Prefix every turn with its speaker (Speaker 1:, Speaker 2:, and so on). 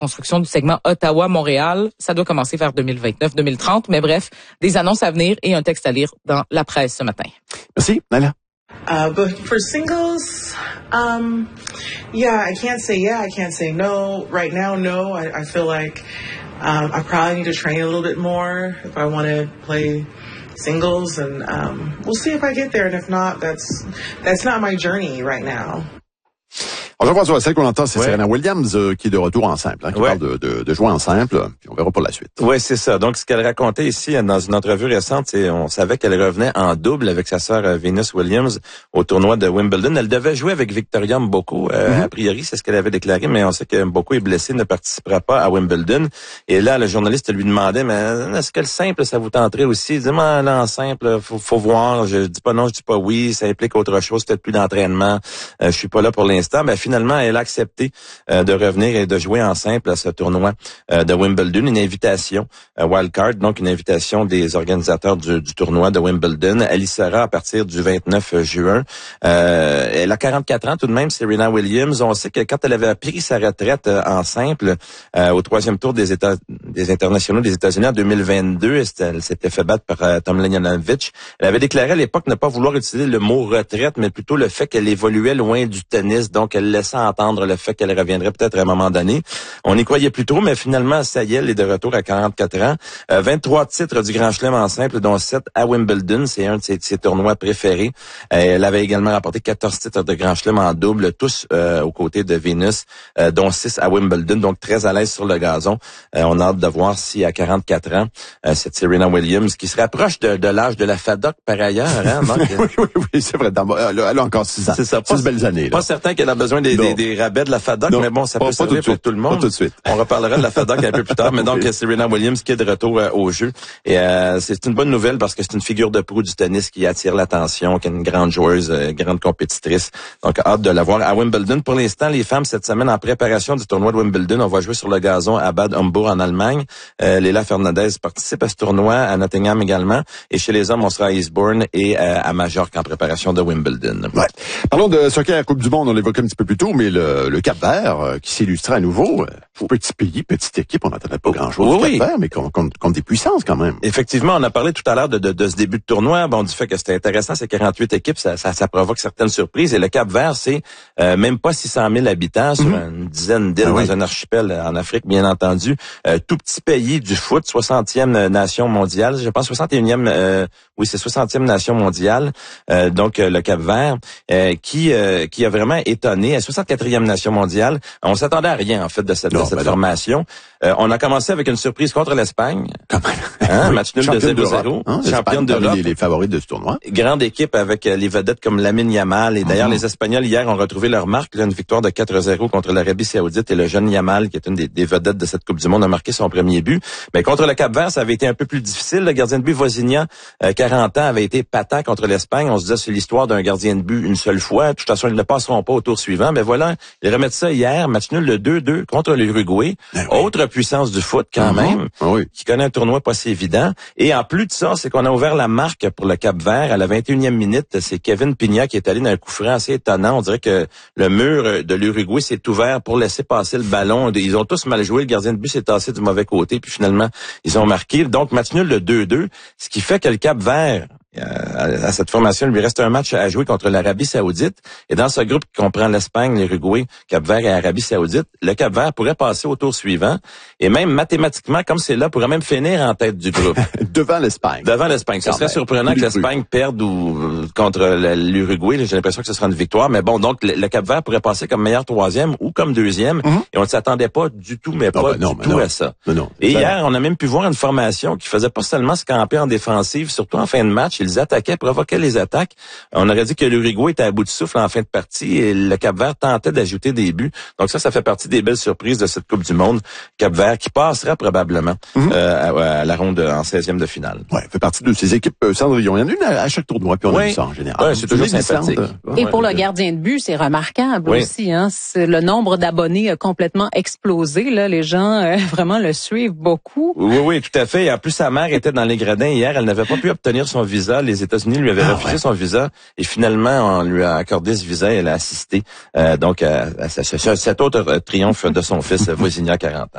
Speaker 1: construction du segment Ottawa-Montréal. Ça doit commencer vers 2029-2030. Mais bref, des annonces à venir et un texte à lire dans la presse ce matin.
Speaker 2: Merci, Naila.
Speaker 3: But for singles, I can't say I can't say no. Right now, no. I feel like I probably need to train a little bit more if I want to play singles, and we'll see if I get there. And if not, that's not my journey right now.
Speaker 2: Jean-François, celle qu'on entend, c'est Serena Williams qui est de retour en simple, qui parle de jouer en simple, puis on verra pour la suite.
Speaker 4: Oui, c'est ça. Donc, ce qu'elle racontait ici dans une entrevue récente, c'est on savait qu'elle revenait en double avec sa sœur Venus Williams au tournoi de Wimbledon. Elle devait jouer avec Victoria Mboko. A priori, c'est ce qu'elle avait déclaré, mais on sait que Mboko est blessé, ne participera pas à Wimbledon. Et là, le journaliste lui demandait, mais est-ce que le simple, ça vous tenterait aussi? Il dit, là, en simple, faut voir. Je dis pas non, je dis pas oui. Ça implique autre chose, peut-être plus d'entraînement. Je suis pas là pour l'instant. Finalement, elle a accepté de revenir et de jouer en simple à ce tournoi de Wimbledon. Une invitation wildcard, donc une invitation des organisateurs du tournoi de Wimbledon. Elle y sera à partir du 29 juin. Elle a 44 ans tout de même, Serena Williams. On sait que quand elle avait pris sa retraite en simple au troisième tour des internationaux des États-Unis en 2022, elle s'était fait battre par Tomljanovic. Elle avait déclaré à l'époque ne pas vouloir utiliser le mot retraite, mais plutôt le fait qu'elle évoluait loin du tennis, donc elle laissait entendre le fait qu'elle reviendrait peut-être à un moment donné. On y croyait plus trop, mais finalement, ça y est, elle est de retour à 44 ans. 23 titres du Grand Chelem en simple, dont 7 à Wimbledon. C'est un de ses tournois préférés. Elle avait également remporté 14 titres de Grand Chelem en double, tous aux côtés de Venus, dont 6 à Wimbledon, donc très à l'aise sur le gazon. On a hâte de voir si à 44 ans, cette Serena Williams, qui se rapproche de l'âge de la FADOC par ailleurs. Donc,
Speaker 2: oui, c'est vrai. Elle a encore 6 ans.
Speaker 4: C'est ça.
Speaker 2: 6 belles années.
Speaker 4: Pas certain qu'elle a besoin des rabais de la FADOC, mais bon, ça peut servir pour tout le monde.
Speaker 2: Pas tout de suite.
Speaker 4: On reparlera de la FADOC un peu plus tard, mais donc Serena Williams qui est de retour au jeu. Et c'est une bonne nouvelle parce que c'est une figure de proue du tennis qui attire l'attention, qui est une grande joueuse, grande compétitrice. Donc, hâte de la voir à Wimbledon. Pour l'instant, les femmes, cette semaine, en préparation du tournoi de Wimbledon, on va jouer sur le gazon à Bad Homburg en Allemagne. Léla Fernandez participe à ce tournoi, à Nottingham également. Et chez les hommes, on sera à Eastbourne et à Majorque en préparation de Wimbledon.
Speaker 2: Ouais. Parlons de soccer Coupe du Monde, on l'évoquait un petit peu plus tôt, mais le Cap-Vert qui s'illustre à nouveau. Petit pays, petite équipe, on n'entendait pas grand-chose du Cap-Vert, mais contre des puissances quand même.
Speaker 4: Effectivement, on a parlé tout à l'heure de ce début de tournoi. Bon, du fait que c'était intéressant, c'est 48 équipes, ça provoque certaines surprises. Et le Cap-Vert, c'est même pas 600 000 habitants sur une dizaine d'îles dans un archipel en Afrique, bien entendu. Tout petit pays du foot, 60e nation mondiale. Je pense 61e, c'est 60e nation mondiale. Donc, le Cap-Vert, qui a vraiment étonné. 64e nation mondiale. On s'attendait à rien, en fait, de cette formation. On a commencé avec une surprise contre l'Espagne.
Speaker 2: Quand même.
Speaker 4: Match nul de 0-0. Championne d'Europe.
Speaker 2: Les favoris de ce tournoi.
Speaker 4: Grande équipe avec les vedettes comme Lamine Yamal. Et d'ailleurs, les Espagnols, hier, ont retrouvé leur marque. Une victoire de 4-0 contre l'Arabie Saoudite. Et le jeune Yamal, qui est une des vedettes de cette Coupe du Monde, a marqué son premier but. Mais contre le Cap-Vert, ça avait été un peu plus difficile. Le gardien de but Vozinha, 40 ans, avait été patent contre l'Espagne. On se disait, c'est l'histoire d'un gardien de but une seule fois. De toute façon, ils ne passeront pas au tour suivant. Mais voilà, ils remettent ça hier. Match nul de 2-2 contre l'Uruguay. Autre puissance du foot quand même, qui connaît un tournoi pas si évident. Et en plus de ça, c'est qu'on a ouvert la marque pour le Cap-Vert à la 21e minute. C'est Kevin Pina qui est allé dans un coup franc assez étonnant. On dirait que le mur de l'Uruguay s'est ouvert pour laisser passer le ballon. Ils ont tous mal joué. Le gardien de but s'est tassé du mauvais côté. Puis finalement, ils ont marqué. Donc, match nul de 2-2. Ce qui fait que le Cap-Vert, à cette formation, il lui reste un match à jouer contre l'Arabie Saoudite. Et dans ce groupe qui comprend l'Espagne, l'Uruguay, Cap-Vert et l'Arabie Saoudite, le Cap-Vert pourrait passer au tour suivant. Et même mathématiquement, comme c'est là, pourrait même finir en tête du groupe.
Speaker 2: Devant l'Espagne.
Speaker 4: Ce serait surprenant que l'Espagne perde contre l'Uruguay. J'ai l'impression que ce sera une victoire. Mais bon, donc le Cap-Vert pourrait passer comme meilleur troisième ou comme deuxième. Et on ne s'attendait pas du tout, à ça. Et hier, on a même pu voir une formation qui faisait pas seulement se camper en défensive, surtout en fin de match. Ils attaquaient, provoquaient les attaques. On aurait dit que l'Uruguay était à bout de souffle en fin de partie et le Cap-Vert tentait d'ajouter des buts. Donc ça fait partie des belles surprises de cette Coupe du Monde. Cap-Vert qui passera probablement à la ronde en 16e de finale. Ouais,
Speaker 2: fait partie de ces équipes Cendrillon. Il y en a une à chaque tournoi, puis on a vu ça en général.
Speaker 4: Ouais, c'est toujours sympathique.
Speaker 1: Et pour le gardien de but, c'est remarquable aussi. Hein? Le nombre d'abonnés a complètement explosé. Là, les gens vraiment le suivent beaucoup.
Speaker 4: Oui, tout à fait. Et en plus, sa mère était dans les gradins hier. Elle n'avait pas pu obtenir son visa. Les États-Unis lui avaient refusé son visa et finalement on lui a accordé ce visa et elle a assisté donc à cet autre triomphe de son fils Vozinha, 40 ans.